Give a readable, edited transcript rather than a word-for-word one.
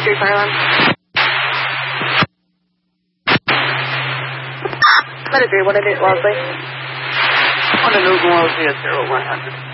Great Fire Alarm. Medic 3, what is it, Wellesley? 1 to Newton Wellesley at 0100.